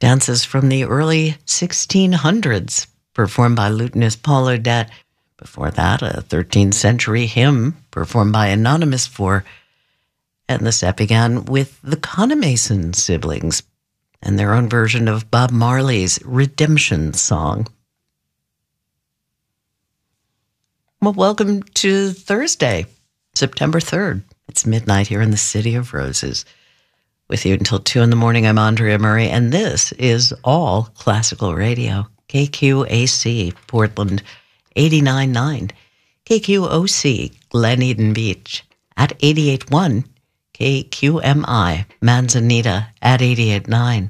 dances from the early 1600s, performed by lutenist Paul Odette. Before that, a 13th century hymn performed by Anonymous Four. And the set began with the Conemason siblings and their own version of Bob Marley's Redemption Song. Well, welcome to Thursday, September 3rd. It's midnight here in the City of Roses. With you until 2 in the morning, I'm Andrea Murray, and this is All Classical Radio. KQAC, Portland, 89.9. KQOC, Glen Eden Beach, at 88.1. KQMI, Manzanita, at 88.9.